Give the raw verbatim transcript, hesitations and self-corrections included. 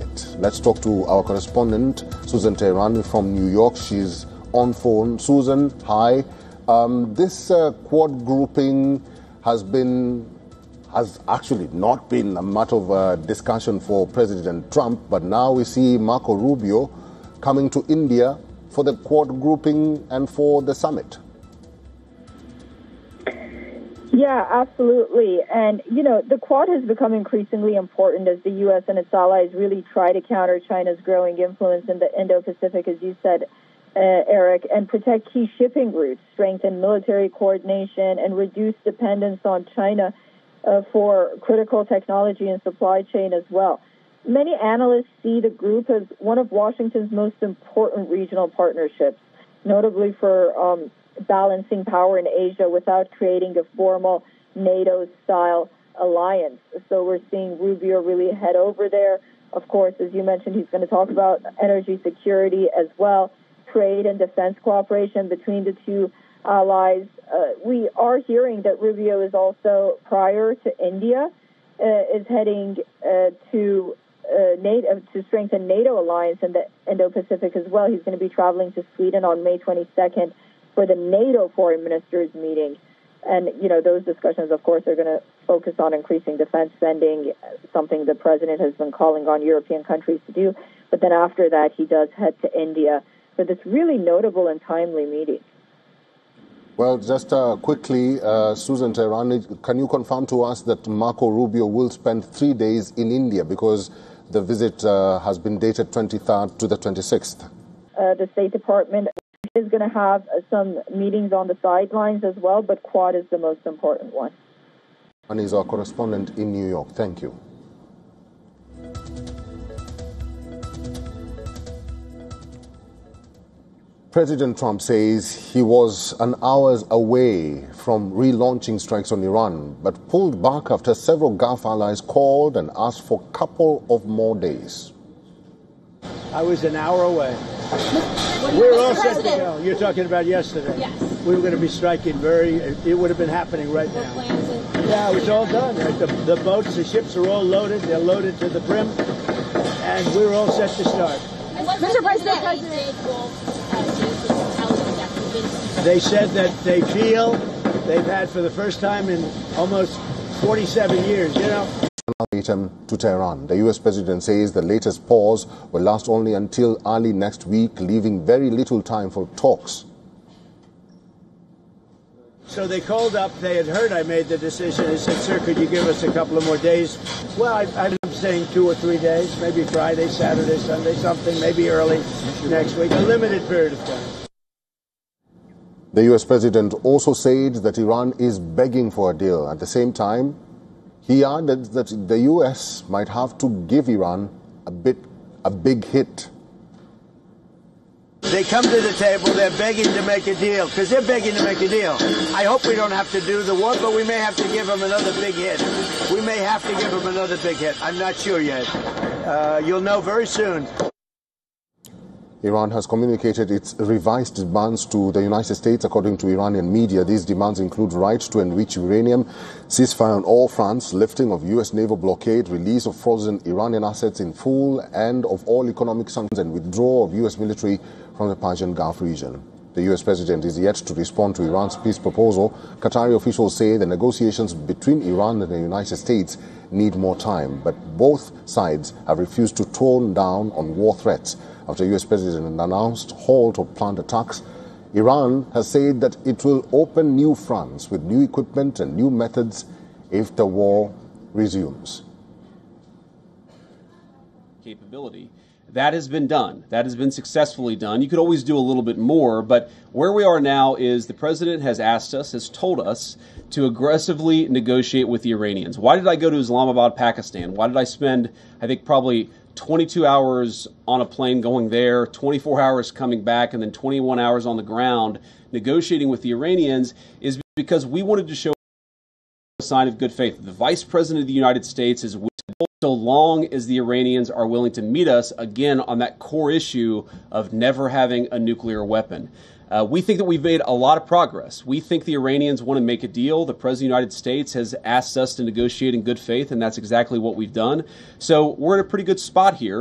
summit. Let's talk to our correspondent, Susan Teherani from New York. She's on phone. Susan, hi. Um, this uh, Quad grouping has been, has actually not been a matter of uh, discussion for President Trump, but now we see Marco Rubio coming to India for the Quad grouping and for the summit. Yeah, absolutely. And, you know, the Quad has become increasingly important as the U S and its allies really try to counter China's growing influence in the Indo-Pacific, as you said, uh, Eric, and protect key shipping routes, strengthen military coordination, and reduce dependence on China uh, for critical technology and supply chain as well. Many analysts see the group as one of Washington's most important regional partnerships, notably for um, balancing power in Asia without creating a formal NATO-style alliance. So we're seeing Rubio really head over there. Of course, as you mentioned, he's going to talk about energy security as well, trade and defense cooperation between the two allies. Uh, we are hearing that Rubio is also, prior to India, uh, is heading uh, to uh, NATO to strengthen NATO alliance in the Indo-Pacific as well. He's going to be traveling to Sweden on May twenty-second for the NATO foreign ministers meeting. And, you know, those discussions, of course, are going to focus on increasing defense spending, something the president has been calling on European countries to do. But then after that, he does head to India for this really notable and timely meeting. Well, just uh, quickly, uh, Susan Teherani, can you confirm to us that Marco Rubio will spend three days in India because the visit uh, has been dated twenty-third to the twenty-sixth? Uh, the State Department is going to have some meetings on the sidelines as well, but Quad is the most important one. And he's our correspondent in New York. Thank you. President Trump says he was an hours away from relaunching strikes on Iran, but pulled back after several Gulf allies called and asked for a couple of more days. I was an hour away. We were all set to go. You're talking about yesterday. Yes. We were going to be striking very, it would have been happening right now. Yeah, it was all done. Right? The, the boats, the ships are all loaded. They're loaded to the brim. And we were all set to start. Mister President, they said that they feel they've had for the first time in almost forty-seven years, you know. To Tehran. The U S president says the latest pause will last only until early next week, leaving very little time for talks. So they called up. They had heard I made the decision. They said, "Sir, could you give us a couple of more days?" Well, I, I'm saying two or three days, maybe Friday, Saturday, Sunday, something, maybe early next week, a limited period of time. The U S president also said that Iran is begging for a deal. At the same time, he added that the U S might have to give Iran a bit, a big hit. They come to the table, they're begging to make a deal, because they're begging to make a deal. I hope we don't have to do the war, but we may have to give them another big hit. We may have to give them another big hit. I'm not sure yet. Uh, you'll know very soon. Iran has communicated its revised demands to the United States. According to Iranian media, these demands include rights to enrich uranium, ceasefire on all fronts, lifting of U S naval blockade, release of frozen Iranian assets in full, end of all economic sanctions, and withdrawal of U S military from the Persian Gulf region. The U S president is yet to respond to Iran's peace proposal. Qatari officials say the negotiations between Iran and the United States need more time, but both sides have refused to tone down on war threats. After U S president announced halt of planned attacks, Iran has said that it will open new fronts with new equipment and new methods if the war resumes. Capability. That has been done. That has been successfully done. You could always do a little bit more, but where we are now is the president has asked us, has told us to aggressively negotiate with the Iranians. Why did I go to Islamabad, Pakistan? Why did I spend, I think, probably twenty-two hours on a plane going there, twenty-four hours coming back, and then twenty-one hours on the ground negotiating with the Iranians? Is because we wanted to show a sign of good faith. The Vice President of the United States is willing, so long as the Iranians are willing to meet us again on that core issue of never having a nuclear weapon. Uh, we think that we've made a lot of progress. We think the Iranians want to make a deal. The President of the United States has asked us to negotiate in good faith, and that's exactly what we've done. So we're in a pretty good spot here.